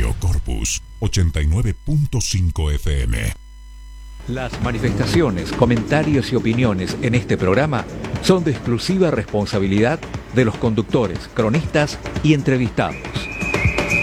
Radio Corpus 89.5 FM. Las manifestaciones, comentarios y opiniones en este programa son de exclusiva responsabilidad de los conductores, cronistas y entrevistados.